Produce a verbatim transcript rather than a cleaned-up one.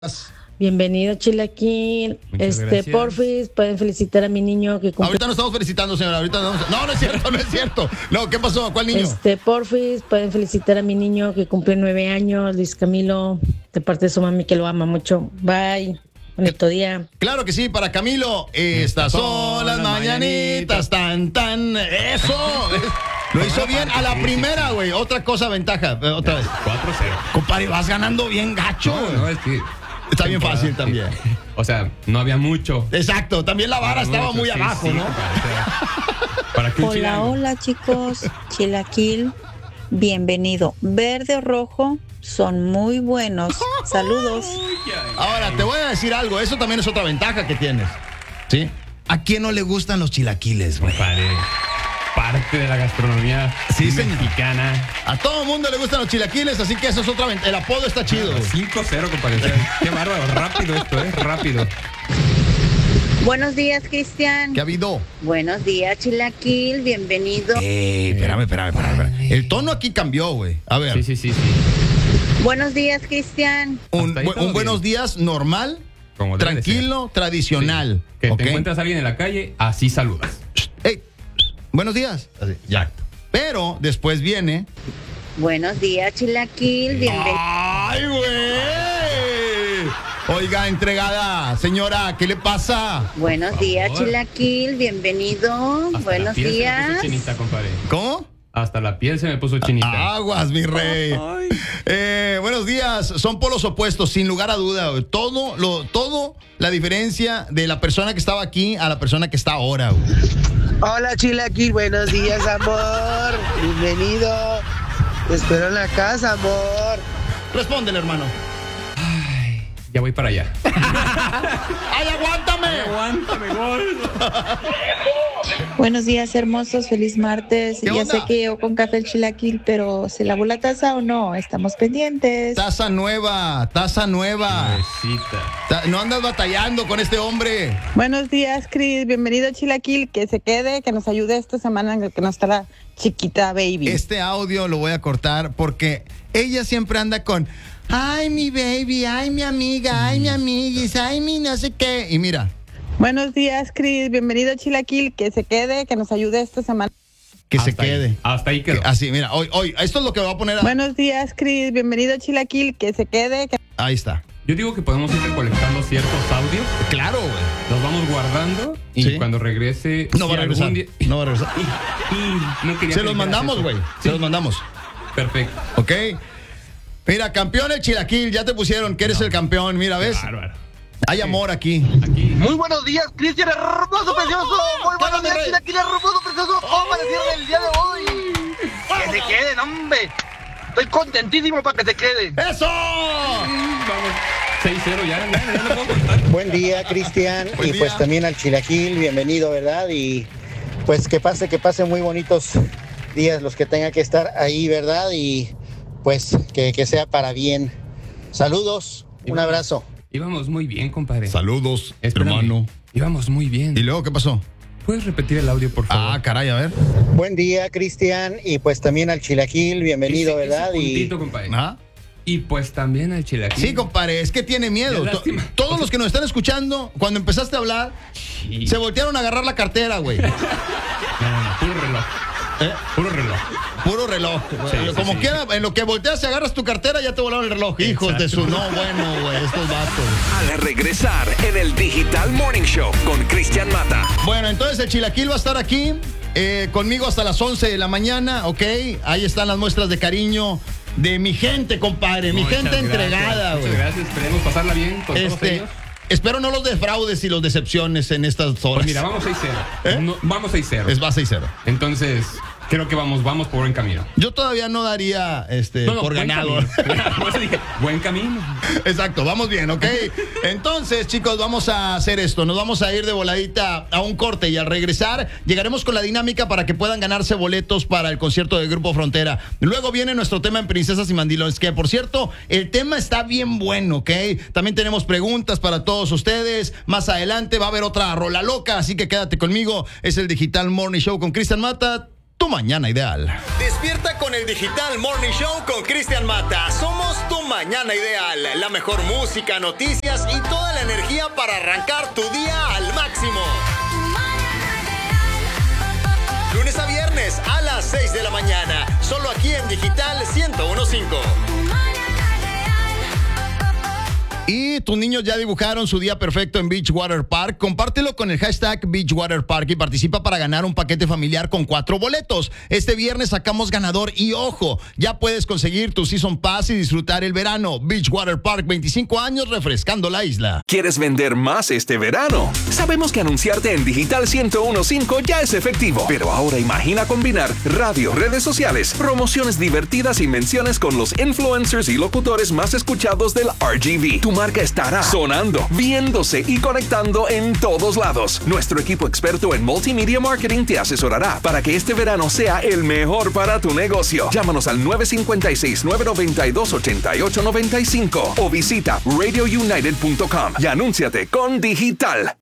Bienvenido, Chilaquil. Muchas este, gracias. porfis, pueden felicitar a mi niño que cumple. Ahorita no estamos felicitando, señora. Ahorita no, no, no es cierto, no es cierto. No, ¿qué pasó? ¿Cuál niño? Este, porfis, pueden felicitar a mi niño que cumple nueve años, Luis Camilo, de parte de su mami que lo ama mucho. Bye. Bonito día. Claro que sí, para Camilo. Estas son las mañanitas, tan, tan. ¡Eso! Lo hizo bien a la primera, güey. Otra cosa, ventaja. eh, Otra vez. cuatro cero. Compadre, vas ganando bien gacho. No, no, es que... Está bien fácil también. O sea, no había mucho. Exacto, también la vara No, estaba mucho, muy sí, abajo, sí, ¿no? compadre, o sea, para que un Hola, chilango- hola chicos, Chilaquil, bienvenido. Verde o rojo son muy buenos. Saludos. Ahora, te voy a decir algo. Eso también es otra ventaja que tienes. ¿Sí? ¿A quién no le gustan los chilaquiles, güey? Compadre, parte de la gastronomía Sí, señor. mexicana. A todo mundo le gustan los chilaquiles, así que eso es otra ventaja. El apodo está chido. cinco cero, compadre. O sea, qué bárbaro. Rápido esto, ¿eh? Rápido. Buenos días, Cristian. ¿Qué ha habido? Buenos días, Chilaquil, bienvenido. Ey, espérame, espérame, espérame, espérame. El tono aquí cambió, güey. A ver, Sí, sí, sí, sí. Buenos días, Cristian. un, Hasta ahí bu- todo un buenos bien. días normal, Como debe de tranquilo, tradicional. ser. Que ¿ok? te encuentras a alguien en la calle, así saludas. Ey, buenos días. Así, ya. Pero después viene. Buenos días, Chilaquil, bienvenido. ¡Ay, güey! Oiga, entregada, señora, ¿qué le pasa? Buenos días, favor. Chilaquil, bienvenido. Hasta Buenos la piel se me días. puso chinita, compadre. ¿Cómo? Hasta la piel se me puso chinita. Aguas, mi rey. Ay. Eh, buenos días. Son polos opuestos, sin lugar a duda. güey. Todo, lo, todo la diferencia de la persona que estaba aquí a la persona que está ahora. güey. Hola Chilaquil, buenos días amor, bienvenido, te espero en la casa amor. Respóndele, hermano. Ya voy para allá. ¡Ay, aguántame! Aguántame, gordo. Buenos días, hermosos, feliz martes. ¿Qué Ya onda? sé que llegó con café el Chilaquil, pero ¿se lavó la taza o no? Estamos pendientes. Taza nueva, taza nueva. Pobrecita. Ta- No andas batallando con este hombre. Buenos días, Cris. Bienvenido, Chilaquil. Que se quede, que nos ayude esta semana en que no está la chiquita baby. Este audio lo voy a cortar porque ella siempre anda con ay, mi baby, ay, mi amiga, ay, mi amiguis, ay, mi no sé qué. Y mira, Buenos días, Cris. Bienvenido, Chilaquil. Que se quede, que nos ayude esta semana. que se Hasta ahí. quede. Hasta ahí quedó. Que- Así, mira, hoy, hoy, esto es lo que va a poner. a- Buenos días, Cris. Bienvenido, Chilaquil. Que se quede, que... Ahí está. Yo digo que podemos ir recolectando ciertos audios, Claro, güey. los vamos guardando y Sí. cuando regrese. No va a si regresar. algún día- No va a regresar. Y no quería Se que los dijeras mandamos, eso. güey. Sí. Se los mandamos. Perfecto. ¿Ok? Mira, campeón el Chilaquil, ya te pusieron que eres el campeón. Mira, ¿ves? Bárbaro. Hay amor aquí. Aquí. Muy buenos días Cristian, hermoso, precioso, muy buenos mi días rey. Chilaquil, hermoso, precioso, ¿cómo amanecieron el día de hoy? Que se queden, hombre, estoy contentísimo para que se queden. ¡Eso! Vamos. seis cero ya, ya, ya no puedo contar. Buen día, Cristian, Buen y día. pues también al Chilaquil, bienvenido, ¿verdad? Y pues que pase, que pase muy bonitos días los que tenga que estar ahí, ¿verdad? Y pues que, que sea para bien. Saludos, un Íbamos- abrazo. Íbamos muy bien, compadre. Saludos, Espérame. hermano. Íbamos muy bien. ¿Y luego qué pasó? ¿Puedes repetir el audio, por favor? Ah, caray, a ver. Buen día, Cristian, y pues también al Chilaquil, bienvenido, Ese- ese ¿verdad? Y puntito, compadre. ¿Ah? Y pues también al Chilaquil. Sí, compadre, es que tiene miedo. Qué To- lástima. Todos los que nos están escuchando, cuando empezaste a hablar, Sí. se voltearon a agarrar la cartera, güey. No, no, no, puro reloj. ¿Eh? Puro reloj. Puro reloj. Sí, sí, Como sí. quiera, en lo que volteas y agarras tu cartera, ya te volaron el reloj. Hijos de su no, bueno, güey, estos vatos. Al regresar en el Digital Morning Show con Cristian Mata. Bueno, entonces el Chilaquil va a estar aquí eh, conmigo hasta las once de la mañana, ¿ok? Ahí están las muestras de cariño de mi gente, compadre. Mi Muchas gente gracias, entregada, güey. Muchas gracias. Esperemos pasarla bien con todos Este, ellos. espero no los defraudes y los decepciones en estas horas. Pues mira, vamos seis cero. ¿Eh? No, vamos seis cero. Es va seis cero. Entonces, creo que vamos, vamos por buen camino. Yo todavía no daría este No, no, por buen ganado. camino. Por eso dije, buen camino. Exacto, vamos bien, ¿ok? Entonces, chicos, vamos a hacer esto. Nos vamos a ir de voladita a un corte y al regresar llegaremos con la dinámica para que puedan ganarse boletos para el concierto del Grupo Frontera. Luego viene nuestro tema en Princesas y Mandilones, que por cierto, el tema está bien bueno, ¿ok? También tenemos preguntas para todos ustedes. Más adelante va a haber otra rola loca, así que quédate conmigo. Es el Digital Morning Show con Cristian Mata. tu mañana ideal. Despierta con el Digital Morning Show con Cristian Mata. Somos tu mañana ideal. La mejor música, noticias y toda la energía para arrancar tu día al máximo. Lunes a viernes a las seis de la mañana. Solo aquí en Digital ciento uno punto cinco. Y tus niños ya dibujaron su día perfecto en Beachwater Park. Compártelo con el hashtag Beachwater Park y participa para ganar un paquete familiar con cuatro boletos. Este viernes sacamos ganador y ojo, ya puedes conseguir tu Season Pass y disfrutar el verano. Beachwater Park, veinticinco años refrescando la isla. ¿Quieres vender más este verano? Sabemos que anunciarte en Digital ciento uno punto cinco ya es efectivo, pero ahora imagina combinar radio, redes sociales, promociones divertidas y menciones con los influencers y locutores más escuchados del R G V. Tu marca estará sonando, viéndose y conectando en todos lados. Nuestro equipo experto en multimedia marketing te asesorará para que este verano sea el mejor para tu negocio. Llámanos al nueve cinco seis, nueve nueve dos, ocho ocho nueve cinco o visita radio united punto com y anúnciate con Digital.